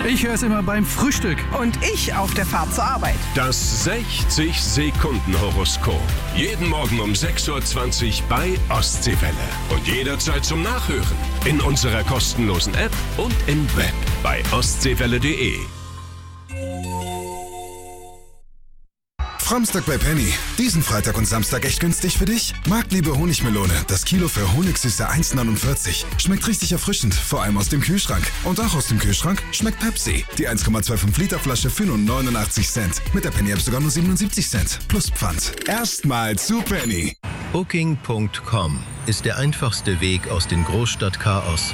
Ich höre es immer beim Frühstück. Und ich auf der Fahrt zur Arbeit. Das 60-Sekunden-Horoskop. Jeden Morgen um 6.20 Uhr bei Ostseewelle. Und jederzeit zum Nachhören. In unserer kostenlosen App und im Web bei ostseewelle.de. Framstock bei Penny. Diesen Freitag und Samstag echt günstig für dich? Marktliebe Honigmelone. Das Kilo für Honigsüße 1,49. Schmeckt richtig erfrischend, vor allem aus dem Kühlschrank. Und auch aus dem Kühlschrank schmeckt Pepsi. Die 1,25 Liter Flasche für nur 89 Cent. Mit der Penny-App sogar nur 77 Cent. Plus Pfand. Erstmal zu Penny. Booking.com ist der einfachste Weg aus dem Großstadtchaos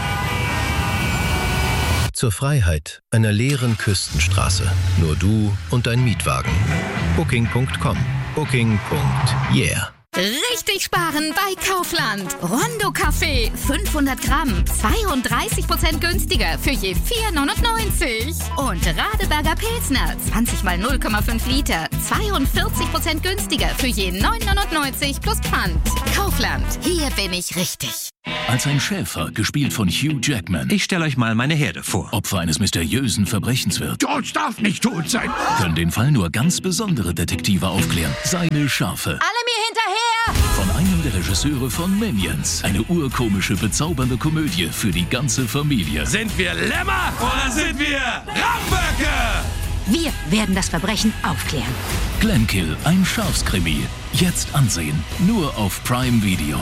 zur Freiheit einer leeren Küstenstraße. Nur du und dein Mietwagen. Booking.com. Booking.yeah. Richtig sparen bei Kaufland. Rondo Kaffee, 500 Gramm, 32% günstiger für je 4,99. Und Radeberger Pilsner, 20 mal 0,5 Liter, 42% günstiger für je 9,99 plus Pfand. Kaufland, hier bin ich richtig. Als ein Schäfer, gespielt von Hugh Jackman. Ich stelle euch mal meine Herde vor. Opfer eines mysteriösen Verbrechens wird. George darf nicht tot sein. Können den Fall nur ganz besondere Detektive aufklären. Seine Schafe. Alle mir hinterher! Von einem der Regisseure von Minions. Eine urkomische, bezaubernde Komödie für die ganze Familie. Sind wir Lämmer oder sind wir Ramböcke? Wir werden das Verbrechen aufklären. Glenkill, ein Schafskrimi. Jetzt ansehen. Nur auf Prime Video.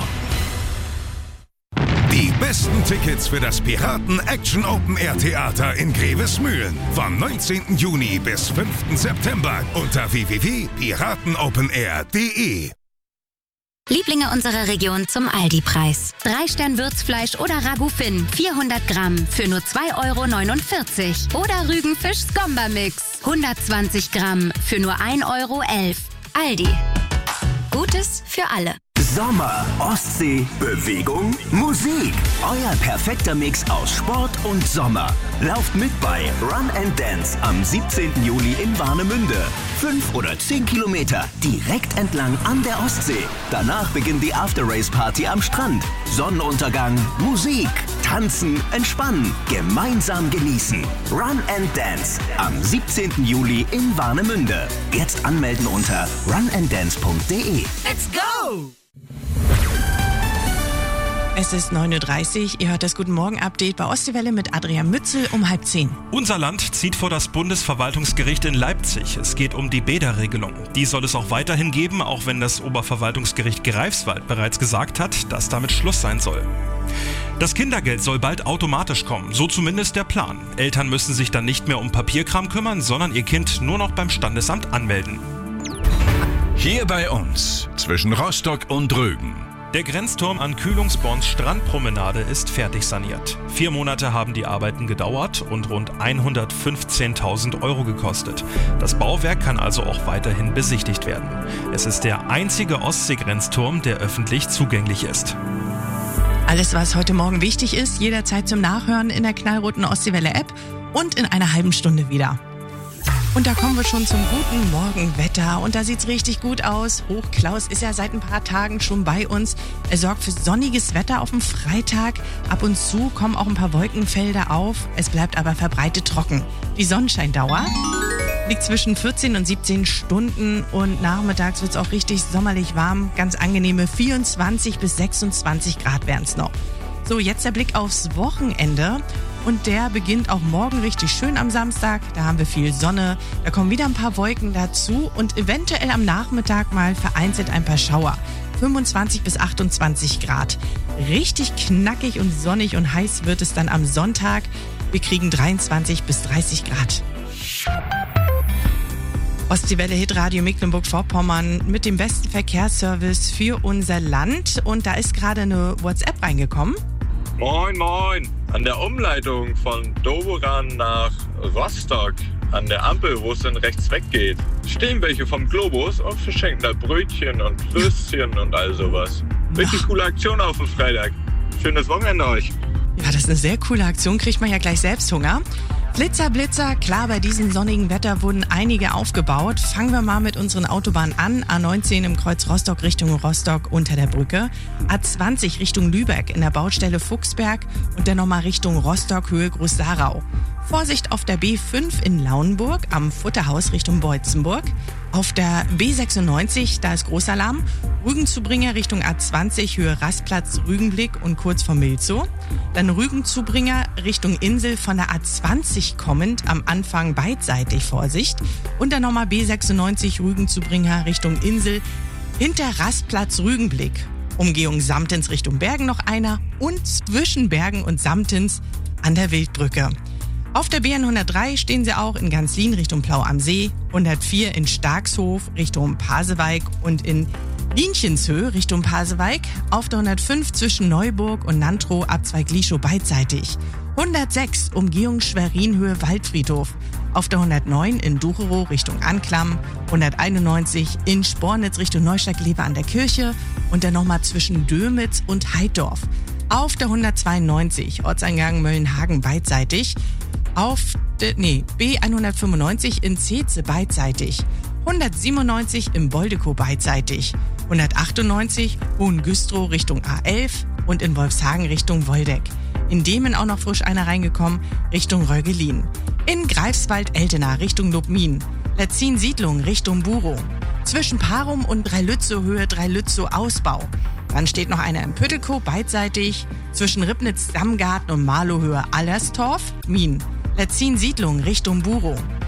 Die besten Tickets für das Piraten Action Open Air Theater in Grevesmühlen. Vom 19. Juni bis 5. September unter www.piratenopenair.de. Lieblinge unserer Region zum Aldi-Preis. 3-Stern-Würzfleisch oder Ragout Finn, 400 Gramm für nur 2,49 €. Oder Rügenfisch Skomba-Mix, 120 Gramm für nur 1,11 €. Aldi. Gutes für alle. Sommer, Ostsee, Bewegung, Musik. Euer perfekter Mix aus Sport und Sommer. Lauft mit bei Run and Dance am 17. Juli in Warnemünde. 5 oder 10 Kilometer direkt entlang an der Ostsee. Danach beginnt die After-Race-Party am Strand. Sonnenuntergang, Musik, tanzen, entspannen, gemeinsam genießen. Run and Dance am 17. Juli in Warnemünde. Jetzt anmelden unter runanddance.de. Let's go! Es ist 9.30 Uhr, ihr hört das Guten Morgen-Update bei Ostseewelle mit Adrian Mützel um 9:30. Unser Land zieht vor das Bundesverwaltungsgericht in Leipzig. Es geht um die Bäderregelung. Die soll es auch weiterhin geben, auch wenn das Oberverwaltungsgericht Greifswald bereits gesagt hat, dass damit Schluss sein soll. Das Kindergeld soll bald automatisch kommen, so zumindest der Plan. Eltern müssen sich dann nicht mehr um Papierkram kümmern, sondern ihr Kind nur noch beim Standesamt anmelden. Hier bei uns, zwischen Rostock und Rügen. Der Grenzturm an Kühlungsborns Strandpromenade ist fertig saniert. 4 Monate haben die Arbeiten gedauert und rund 115.000 € gekostet. Das Bauwerk kann also auch weiterhin besichtigt werden. Es ist der einzige Ostseegrenzturm, der öffentlich zugänglich ist. Alles, was heute Morgen wichtig ist, jederzeit zum Nachhören in der knallroten Ostseewelle-App und in einer halben Stunde wieder. Und da kommen wir schon zum guten Morgenwetter. Und da sieht's richtig gut aus. Hochklaus ist ja seit ein paar Tagen schon bei uns. Er sorgt für sonniges Wetter auf dem Freitag. Ab und zu kommen auch ein paar Wolkenfelder auf. Es bleibt aber verbreitet trocken. Die Sonnenscheindauer liegt zwischen 14 und 17 Stunden. Und nachmittags wird's auch richtig sommerlich warm. Ganz angenehme 24 bis 26 Grad wären's noch. So, jetzt der Blick aufs Wochenende. Und der beginnt auch morgen richtig schön am Samstag. Da haben wir viel Sonne, da kommen wieder ein paar Wolken dazu und eventuell am Nachmittag mal vereinzelt ein paar Schauer. 25 bis 28 Grad. Richtig knackig und sonnig und heiß wird es dann am Sonntag. Wir kriegen 23 bis 30 Grad. Ostseewelle Hitradio Mecklenburg-Vorpommern mit dem besten Verkehrsservice für unser Land. Und da ist gerade eine WhatsApp reingekommen. Moin, moin. An der Umleitung von Doberan nach Rostock, an der Ampel, wo es dann rechts weggeht, stehen welche vom Globus und verschenken da Brötchen und Würstchen und all sowas. Richtig coole Aktion auf dem Freitag. Schönes Wochenende euch. Ja, das ist eine sehr coole Aktion, kriegt man ja gleich selbst Hunger. Blitzer, Blitzer, klar, bei diesem sonnigen Wetter wurden einige aufgebaut. Fangen wir mal mit unseren Autobahnen an. A19 im Kreuz Rostock Richtung Rostock unter der Brücke. A20 Richtung Lübeck in der Baustelle Fuchsberg und dann nochmal Richtung Rostock Höhe Groß-Sarau. Vorsicht auf der B5 in Lauenburg am Futterhaus Richtung Beutzenburg. Auf der B96, da ist Großalarm. Rügenzubringer Richtung A20 Höhe Rastplatz Rügenblick und kurz vor Milzow. Dann Rügenzubringer Richtung Insel von der A20 kommend am Anfang beidseitig Vorsicht. Und dann nochmal B96 Rügenzubringer Richtung Insel hinter Rastplatz Rügenblick. Umgehung Samtens Richtung Bergen noch einer und zwischen Bergen und Samtens an der Wildbrücke. Auf der BN 103 stehen sie auch in Ganzlin Richtung Plau am See, 104 in Starkshof Richtung Pasewalk und in Lienchenshöhe Richtung Pasewalk, auf der 105 zwischen Neuburg und Nantrow Abzweig Lieschow beidseitig, 106 Umgehung Schwerinhöhe Waldfriedhof, auf der 109 in Ducherow Richtung Anklam, 191 in Spornitz Richtung Neustadt-Glewe an der Kirche und dann nochmal zwischen Dömitz und Heiddorf. Auf der 192 Ortseingang Möllenhagen beidseitig, auf der B195 in Zeetze beidseitig, 197 im Boldekow beidseitig, 198 Hohengüstrow Richtung A11 und in Wolfshagen Richtung Woldeck. In Demen auch noch frisch einer reingekommen Richtung Reugelin. In Greifswald-Eltenah Richtung Lubmin, Letzin-Siedlung Richtung Burow. Zwischen Parum und Dreilützow Höhe Dreilützow Ausbau. Dann steht noch einer im Püttelkow beidseitig, zwischen Ribnitz-Dammgarten und Marlow Höhe Allerstorf, Min. Letzin-Siedlung Richtung Burow.